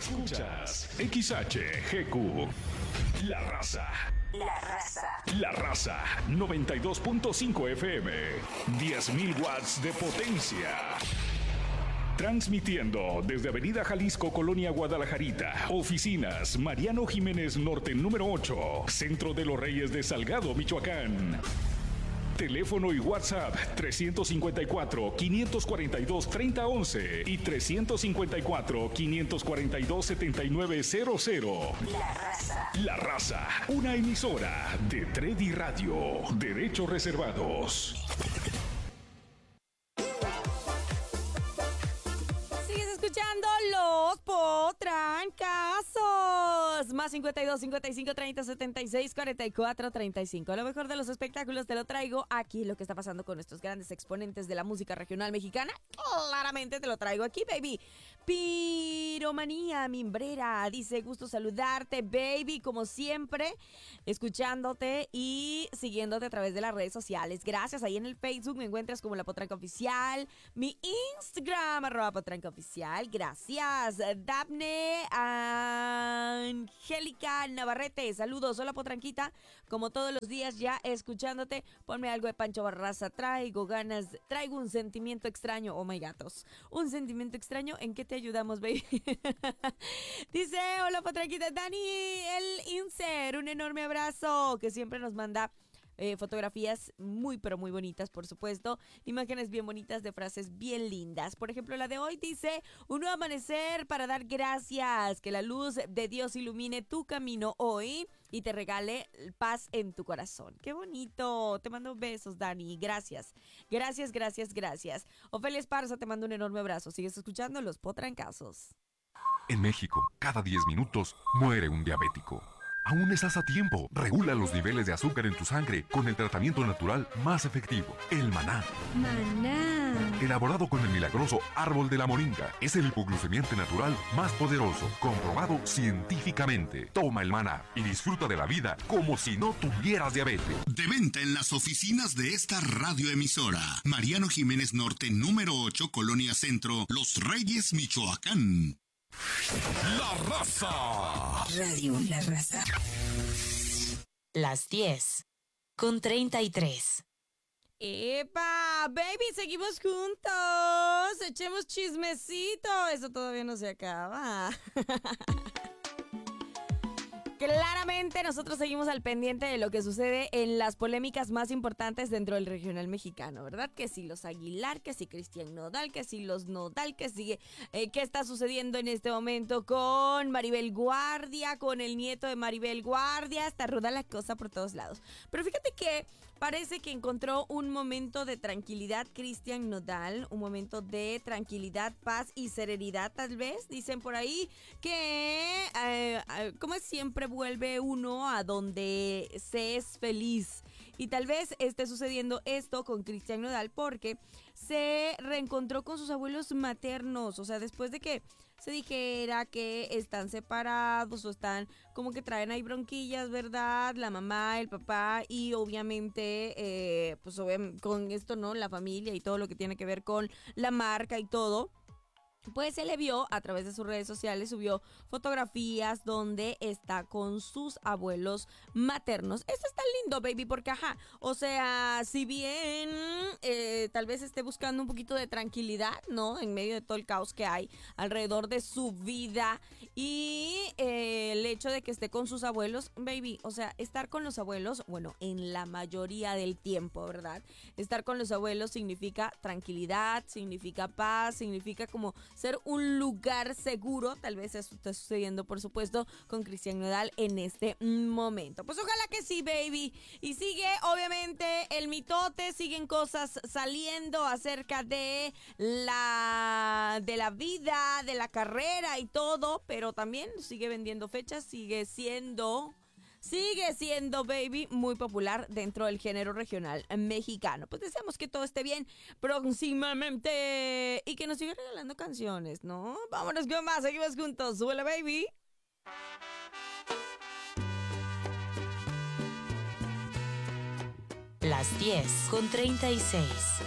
Escuchas XHGQ. La Raza. La Raza. La Raza 92.5 FM. 10.000 watts de potencia. Transmitiendo desde Avenida Jalisco, Colonia Guadalajarita. Oficinas Mariano Jiménez Norte número 8. Centro de los Reyes de Salgado, Michoacán. Teléfono y WhatsApp 354-542-3011 y 354-542-7900. La Raza. La Raza, una emisora de Tredi Radio. Derechos reservados. Escuchando los Potrancazos. Más 52 55 30 76 44 35. Lo mejor de los espectáculos te lo traigo aquí. Lo que está pasando con estos grandes exponentes de la música regional mexicana, claramente te lo traigo aquí, baby. Piromanía Mimbrera dice: gusto saludarte, baby, como siempre, escuchándote y siguiéndote a través de las redes sociales. Gracias. Ahí en el Facebook me encuentras como La Potranca Oficial. Mi Instagram, @PotrancaOficial. Gracias. Dafne Angélica Navarrete, saludos. Hola, Potranquita, como todos los días ya escuchándote. Ponme algo de Pancho Barraza. Traigo un sentimiento extraño. Oh my gatos, un sentimiento extraño. ¿En qué te ayudamos, baby? Dice: hola, Potranquita. Dani el Inser, un enorme abrazo, que siempre nos manda fotografías muy pero muy bonitas, por supuesto, imágenes bien bonitas de frases bien lindas. Por ejemplo, la de hoy dice: un nuevo amanecer para dar gracias, que la luz de Dios ilumine tu camino hoy y te regale paz en tu corazón. ¡Qué bonito! Te mando besos, Dani. Gracias. Ofelia Esparza, te mando un enorme abrazo. Sigues escuchando los Potrancazos. En México, cada 10 minutos muere un diabético. Aún estás a tiempo. Regula los niveles de azúcar en tu sangre con el tratamiento natural más efectivo, el Maná. Maná. Elaborado con el milagroso árbol de la moringa, es el hipoglucemiante natural más poderoso, comprobado científicamente. Toma el Maná y disfruta de la vida como si no tuvieras diabetes. De venta en las oficinas de esta radioemisora. Mariano Jiménez Norte, número 8, Colonia Centro, Los Reyes, Michoacán. La Raza. Radio La Raza. Las 10:33. ¡Epa! Baby, seguimos juntos. Echemos chismecito. Eso todavía no se acaba. Claramente nosotros seguimos al pendiente de lo que sucede en las polémicas más importantes dentro del regional mexicano, ¿verdad? Que si los Aguilar, que si Cristian Nodal, que si los Nodal, que si qué está sucediendo en este momento con Maribel Guardia, con el nieto de Maribel Guardia. Está ruda la cosa por todos lados. Pero fíjate que parece que encontró un momento de tranquilidad Cristian Nodal, un momento de tranquilidad, paz y serenidad, tal vez. Dicen por ahí que, como es siempre, vuelve uno a donde se es feliz. Y tal vez esté sucediendo esto con Cristian Nodal porque se reencontró con sus abuelos maternos. O sea, después de que se dijera que están separados o están como que traen ahí bronquillas, ¿verdad? La mamá, el papá y obviamente, pues con esto, ¿no? La familia y todo lo que tiene que ver con la marca y todo. Pues se le vio a través de sus redes sociales, subió fotografías donde está con sus abuelos maternos. Esto está lindo, baby, porque o sea, si bien tal vez esté buscando un poquito de tranquilidad, ¿no? En medio de todo el caos que hay alrededor de su vida y el hecho de que esté con sus abuelos, baby, o sea, estar con los abuelos, bueno, en la mayoría del tiempo, ¿verdad? Estar con los abuelos significa tranquilidad, significa paz, significa como ser un lugar seguro. Tal vez eso está sucediendo, por supuesto, con Cristian Nodal en este momento. Pues ojalá que sí, baby. Y sigue, obviamente, el mitote, siguen cosas saliendo acerca de la vida, de la carrera y todo, pero también sigue vendiendo fechas, sigue siendo, baby, muy popular dentro del género regional mexicano. Pues deseamos que todo esté bien próximamente y que nos siga regalando canciones, ¿no? Vámonos con más, seguimos juntos. Súbele, baby. Las 10:36.